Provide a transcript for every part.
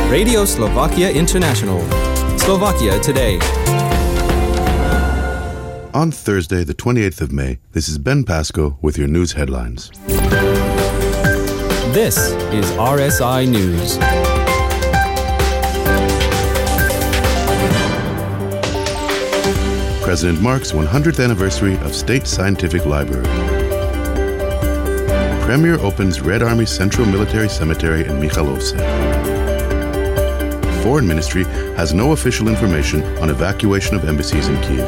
Radio Slovakia International. Slovakia Today. On Thursday, the 28th of May, this is Ben Pasco with your news headlines. This is RSI News. President marks 100th anniversary of State Scientific Library. Premier opens Red Army Central Military Cemetery in Michalovce. Foreign Ministry has no official information on evacuation of embassies in Kyiv.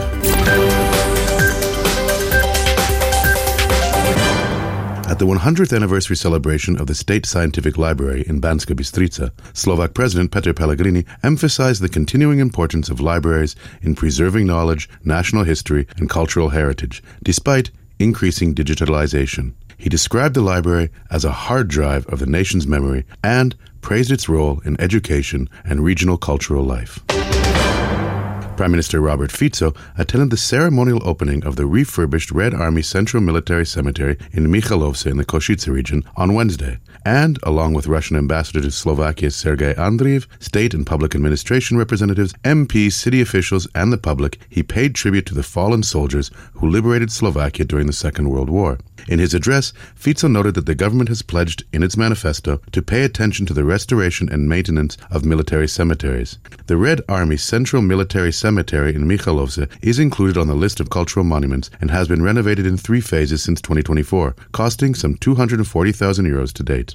At the 100th anniversary celebration of the State Scientific Library in Banska Bystrica, Slovak President Peter Pellegrini emphasized the continuing importance of libraries in preserving knowledge, national history, and cultural heritage, despite increasing digitalization. He described the library as a hard drive of the nation's memory and praised its role in education and regional cultural life. Prime Minister Robert Fico attended the ceremonial opening of the refurbished Red Army Central Military Cemetery in Michalovce in the Košice region on Wednesday, and, along with Russian Ambassador to Slovakia Sergei Andreev, state and public administration representatives, MPs, city officials, and the public, he paid tribute to the fallen soldiers who liberated Slovakia during the Second World War. In his address, Fico noted that the government has pledged in its manifesto to pay attention to the restoration and maintenance of military cemeteries. The Red Army Central Military Cemetery in Michalovce is included on the list of cultural monuments and has been renovated in 3 phases since 2024, costing some 240,000 euros to date.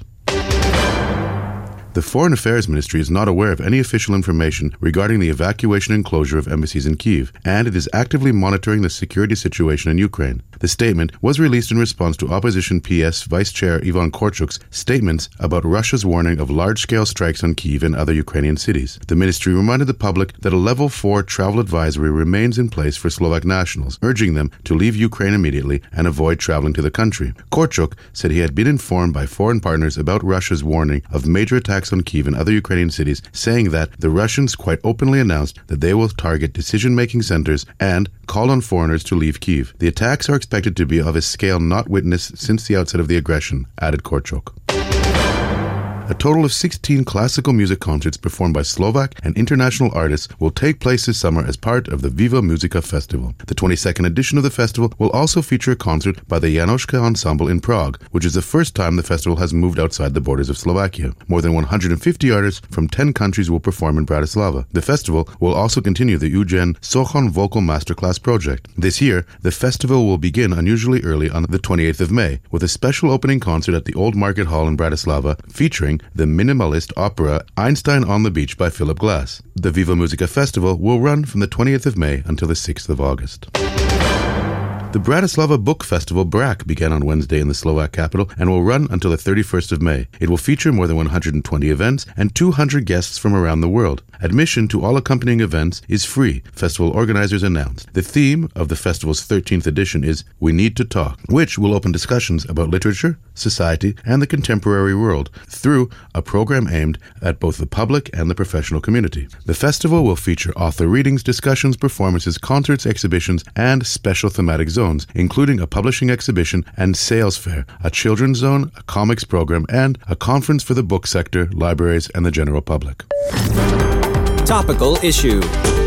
The Foreign Affairs Ministry is not aware of any official information regarding the evacuation and closure of embassies in Kyiv, and it is actively monitoring the security situation in Ukraine. The statement was released in response to opposition PS Vice Chair Ivan Korchuk's statements about Russia's warning of large-scale strikes on Kyiv and other Ukrainian cities. The ministry reminded the public that a Level 4 travel advisory remains in place for Slovak nationals, urging them to leave Ukraine immediately and avoid traveling to the country. Korchuk said he had been informed by foreign partners about Russia's warning of major attacks on Kyiv and other Ukrainian cities, saying that the Russians quite openly announced that they will target decision-making centers and call on foreigners to leave Kyiv. The attacks are expected to be of a scale not witnessed since the outset of the aggression, added Korchuk. A total of 16 classical music concerts performed by Slovak and international artists will take place this summer as part of the Viva Musica Festival. The 22nd edition of the festival will also feature a concert by the Janoschka Ensemble in Prague, which is the first time the festival has moved outside the borders of Slovakia. More than 150 artists from 10 countries will perform in Bratislava. The festival will also continue the Eugen Sochon Vocal Masterclass project. This year, the festival will begin unusually early on the 28th of May, with a special opening concert at the Old Market Hall in Bratislava, featuring the minimalist opera Einstein on the Beach by Philip Glass. The Viva Musica Festival will run from the 20th of May until the 6th of August. The Bratislava Book Festival BRAC began on Wednesday in the Slovak capital and will run until the 31st of May. It will feature more than 120 events and 200 guests from around the world. Admission to all accompanying events is free, festival organizers announced. The theme of the festival's 13th edition is We Need to Talk, which will open discussions about literature, society, and the contemporary world through a program aimed at both the public and the professional community. The festival will feature author readings, discussions, performances, concerts, exhibitions, and special thematic zones, including a publishing exhibition and sales fair, a children's zone, a comics program, and a conference for the book sector, libraries, and the general public. Topical issue.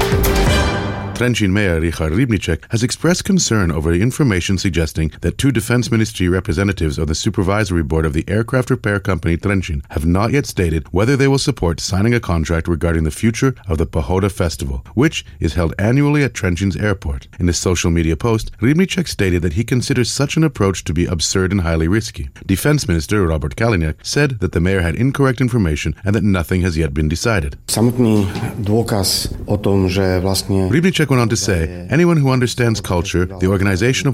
Trenčín Mayor Richard Rybníček has expressed concern over the information suggesting that 2 Defense Ministry representatives of the Supervisory Board of the aircraft repair company Trenčín have not yet stated whether they will support signing a contract regarding the future of the Pohoda Festival, which is held annually at Trenčín's airport. In a social media post, Rybníček stated that he considers such an approach to be absurd and highly risky. Defense Minister Robert Kaliňák said that the mayor had incorrect information and that nothing has yet been decided. Samotný dôkaz o tom, že vlastne Rybníček went on to say, anyone who understands culture, the organization of